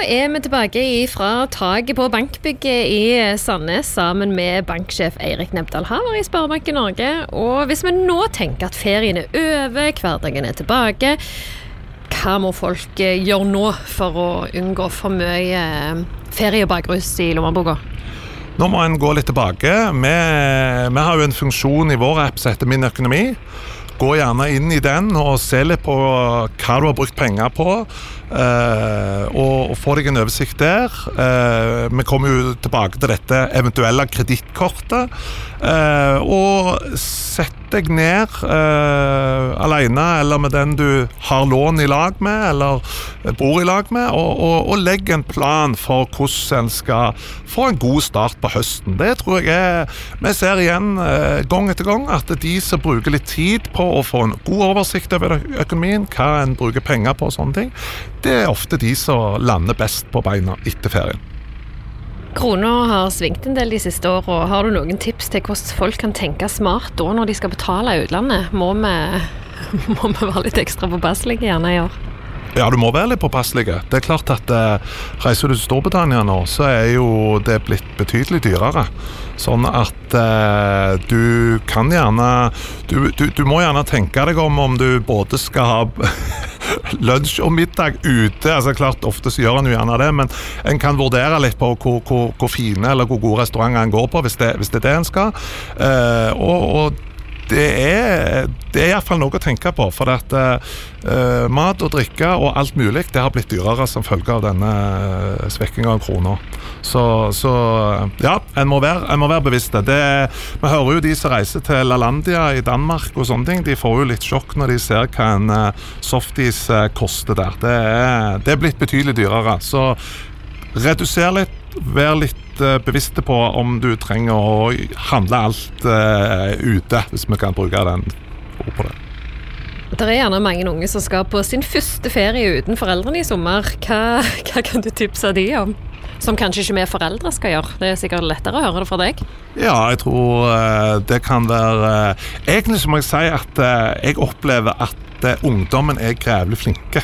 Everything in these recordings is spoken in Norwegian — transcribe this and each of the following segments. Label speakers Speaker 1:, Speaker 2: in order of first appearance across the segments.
Speaker 1: vi tilbake fra taket på bankbygget i Sandnes sammen med banksjef Eirik Nebdal Haver i Sparebanken Norge. Og hvis vi nå tenker at ferien over, hverdagen tilbake, hva må folk gjøre nå for å unngå for mye ferie og bakrus i lommeboka?
Speaker 2: Nå må en gå litt tilbake. Vi har jo en funksjon i vår app som heter Min økonomi. Gå gjerne inn i den og se litt på hva du har brukt penger på, og få deg en oversikt der. Vi kommer jo tilbake til dette eventuelle kredittkortet, og sett deg ned alene eller med den du har lån i lag med eller bor i lag med, og legg en plan for hvordan en skal få en god start på høsten. Det tror jeg vi ser igjen gang etter gang, at de som bruker litt tid på å få en god oversikt over økonomien, hva en bruker penger på og sånne ting, det er ofte de som lander best på beina etter ferien.
Speaker 1: Krona har svingt en del de siste årene. Har du noen tips til hvordan folk kan tenke smart da når de skal betale i utlandet? Må vi være litt ekstra påpasselige gjerne i år?
Speaker 2: Ja, du må være litt påpasselige. Det er klart at reiser du til Storbritannia nå, så er jo det blitt betydelig dyrere. Sånn at du kan gjerne du må gjerne tenke deg om du både skal ha lunsj og middag ute. Altså klart, ofte så gjør en jo gjerne det, men en kan vurdere litt på hvor fine eller hvor gode restauranter en går på, hvis det er det en skal. Og det er i hvert fall noe å tenke på, for at mat og drikke og alt mulig, det har blitt dyrere som følge av denne svekkingen av kroner. Så ja, en må være bevisste. Vi hører jo de som reiser til LaLandia i Danmark og sånne ting, de får jo litt sjokk når de ser hva en softis koster der. Det er blitt betydelig dyrere, så reduser litt, vær litt bevisste på om du trenger å handle alt ute, hvis vi kan bruke den ord på det.
Speaker 1: Det er gjerne mange unge som skal på sin første ferie uten foreldrene i sommer. Hva kan du tipse de om? Som kanskje ikke vi foreldre skal gjøre. Det er sikkert lettere å høre det fra deg.
Speaker 2: Ja, jeg tror det kan være... Egentlig så må jeg si at jeg opplever at ungdommen er grævlig flinke.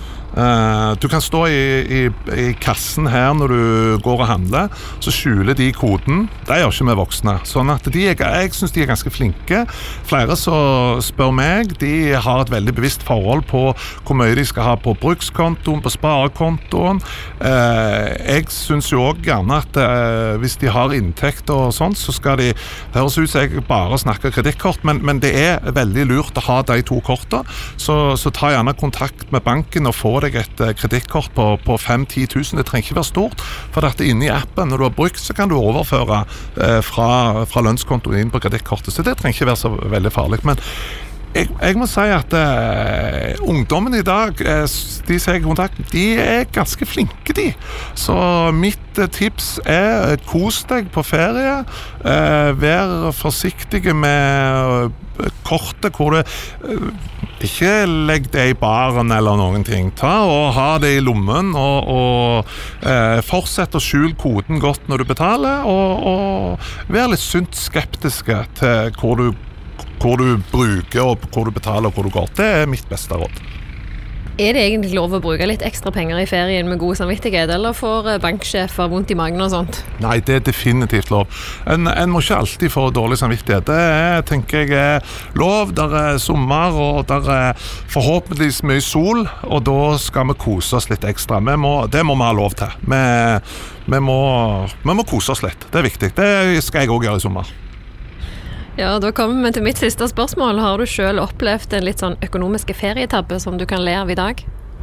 Speaker 2: Du kan stå i kassen her når du går og handler, så skjuler de koden. Det gjør ikke vi voksne. Sånn at jeg synes de er ganske flinke. Flere som spør meg, de har et veldig bevisst forhold på hvor mye de skal ha på brukskontoen, på sparekontoen. Jeg synes jo også gjerne at hvis de har inntekt og sånt, så skal det høres ut som jeg bare snakker kredittkort, men det er veldig lurt å ha de to kortene. Så ta gjerne kontakt med banken og få deg et kredittkort på 5-10 000. Det trenger ikke være stort, for at inne i appen, når du har brukt, så kan du overføre fra lønnskontoen inn på kredittkortet, så det trenger ikke være så veldig farlig. Men jeg må si at ungdommen i dag, de som jeg har kontakt, de er ganske flinke, de. Så mitt tips er kos deg på ferie, vær forsiktige med kortet hvor du ikke legg det i baren eller noen ting. Ta og ha det i lommen og fortsett å skjule koden godt når du betaler, og vær litt sunt skeptiske til hvor du bruker og hvor du betaler og hvor du går. Det er mitt beste råd.
Speaker 1: Er det egentlig lov å bruke litt ekstra penger i ferien med god samvittighet, eller får banksjefer vondt i magen og sånt?
Speaker 2: Nei, det er definitivt lov. En må ikke alltid få dårlig samvittighet. Det tenker jeg er lov. Der er sommer, og der er forhåpentligvis mye sol, og da skal vi kose oss litt ekstra. Det må vi ha lov til. Vi må kose oss litt. Det er viktig. Det skal jeg også gjøre i sommer.
Speaker 1: Ja, da kommer vi til mitt siste spørsmål. Har du selv opplevd en litt sånn økonomiske ferietabbe som du kan le av i dag?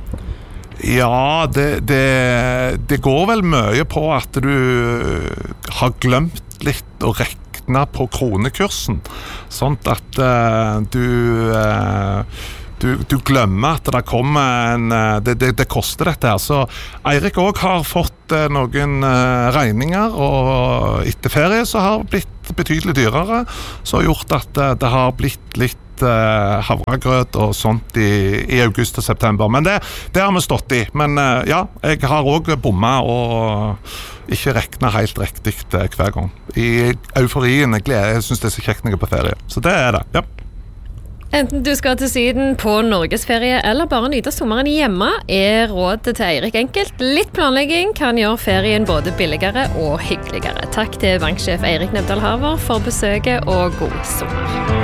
Speaker 2: Ja, det går vel mye på at du har glemt litt å regne på kronekursen, sånn at du glemmer at det kommer det koster dette her. Så Eirik også har fått noen regninger, og etter ferie så har det blitt betydelig dyrere, så har gjort at det har blitt litt havregrøt og sånt i august og september. Men det har vi stått i. Men ja, jeg har også bommet og ikke regnet helt riktig hver gang. I euforien, jeg synes det er så kjekt når jeg er på ferie. Så det er det, ja.
Speaker 1: Enten du skal til Syden på Norgesferie eller bare nyte sommeren hjemme, rådet til Eirik enkelt. Litt planlegging kan gjøre ferien både billigere og hyggeligere. Takk til banksjef Eirik Nebdal Haver for besøket og god sommer.